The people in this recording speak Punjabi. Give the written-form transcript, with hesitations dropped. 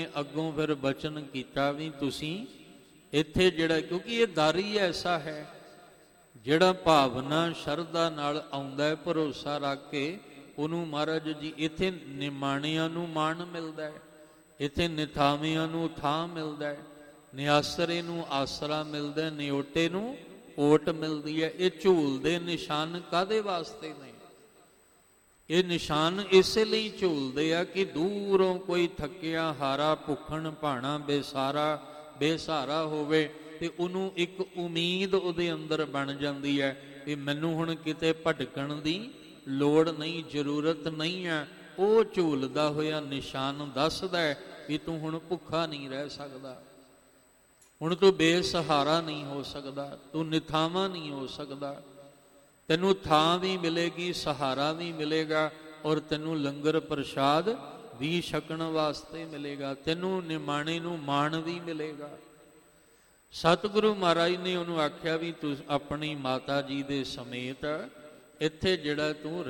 ਅੱਗੋਂ ਫਿਰ ਬਚਨ ਕੀਤਾ ਵੀ ਤੁਸੀਂ ਇੱਥੇ ਜਿਹੜਾ, ਕਿਉਂਕਿ ਇਹ ਦਰ ਹੀ ਐਸਾ ਹੈ ਜਿਹੜਾ ਭਾਵਨਾ ਸ਼ਰਧਾ ਨਾਲ ਆਉਂਦਾ ਹੈ, ਭਰੋਸਾ ਰੱਖ ਕੇ ਉਹਨੂੰ ਮਹਾਰਾਜ ਜੀ, ਇੱਥੇ ਨਿਮਾਣਿਆਂ ਨੂੰ ਮਾਣ ਮਿਲਦਾ ਹੈ, ਇੱਥੇ ਨਿਥਾਵਿਆਂ ਨੂੰ ਥਾਂ ਮਿਲਦਾ ਹੈ, ਨਿਆਸਰੇ ਨੂੰ ਆਸਰਾ ਮਿਲਦਾ, ਨਿਓਟੇ ਨੂੰ ਓਟ ਮਿਲਦੀ ਹੈ। ਇਹ ਝੂਲ ਦੇ ਨਿਸ਼ਾਨ ਕਾਹਦੇ ਵਾਸਤੇ ਨੇ? ਇਹ ਨਿਸ਼ਾਨ ਇਸੇ ਲਈ ਝੂਲਦੇ ਆ ਕਿ ਦੂਰੋਂ ਕੋਈ ਥੱਕਿਆ ਹਾਰਾ ਭੁੱਖਣ ਭਾਣਾ ਬੇਸਹਾਰਾ ਹੋਵੇ ਤੇ ਉਹਨੂੰ ਇੱਕ ਉਮੀਦ ਉਹਦੇ ਅੰਦਰ ਬਣ ਜਾਂਦੀ ਹੈ ਵੀ ਮੈਨੂੰ ਹੁਣ ਕਿਤੇ ਭਟਕਣ ਦੀ ਲੋੜ ਨਹੀਂ, ਜ਼ਰੂਰਤ ਨਹੀਂ ਹੈ। ਉਹ ਝੂਲਦਾ ਹੋਇਆ ਨਿਸ਼ਾਨ ਦੱਸਦਾ ਹੈ ਵੀ ਤੂੰ ਹੁਣ ਭੁੱਖਾ ਨਹੀਂ ਰਹਿ ਸਕਦਾ, ਹੁਣ ਤੂੰ ਬੇਸਹਾਰਾ ਨਹੀਂ ਹੋ ਸਕਦਾ, ਤੂੰ ਨਿਥਾਵਾਂ ਨਹੀਂ ਹੋ ਸਕਦਾ। ਤੈਨੂੰ ਥਾਂ ਵੀ ਮਿਲੇਗੀ, ਸਹਾਰਾ ਵੀ ਮਿਲੇਗਾ, ਔਰ ਤੈਨੂੰ ਲੰਗਰ ਪ੍ਰਸ਼ਾਦ ਵੀ ਛਕਣ ਵਾਸਤੇ ਮਿਲੇਗਾ, ਤੈਨੂੰ ਨਿਮਾਣੇ ਨੂੰ ਮਾਣ ਵੀ ਮਿਲੇਗਾ। ਸਤਿਗੁਰੂ ਮਹਾਰਾਜ ਨੇ ਉਹਨੂੰ ਆਖਿਆ ਵੀ ਤੂੰ ਆਪਣੀ ਮਾਤਾ ਜੀ ਦੇ ਸਮੇਤ ਇੱਥੇ ਜਿਹੜਾ ਤੂੰ